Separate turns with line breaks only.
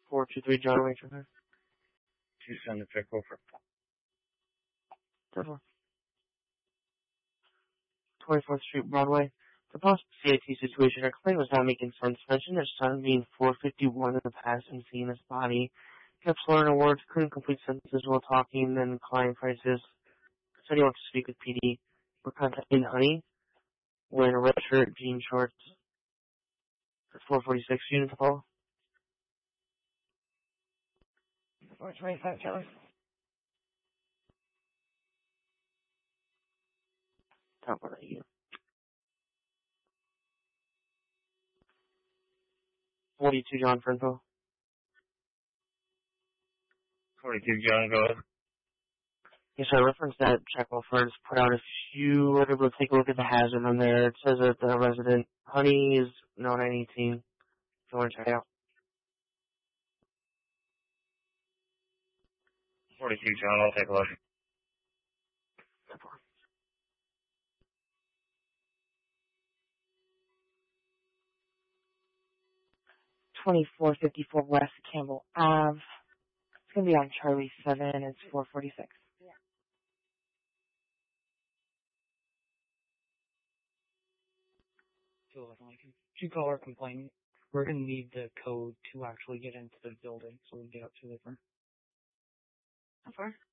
423 John Wayne Drive.
2 send the check over.
24th Street, Broadway. The possible CIT situation, our client was not making sense. Mentioned their son being 451 in the past and seeing his body. Kept slurring words, couldn't complete sentences while talking, then client prices. Said he wants to speak with PD. We're contacting Honey. Wearing a red shirt, jean shorts. 446 unit call.
425 Charlie.
Top one at you. 42 John for info.
42 John, go ahead.
Yes, I referenced that check while first put out. If you were able to take a look at the hazard on there, it says that the resident Honey is 0918. If you want to check it out.
42 John, I'll take a look.
2454 West Campbell Ave. It's going to be on Charlie 7. It's 446. Yeah.
If you call our complaint, we're going to need the code to actually get into the building so we can get up to the front.
How far?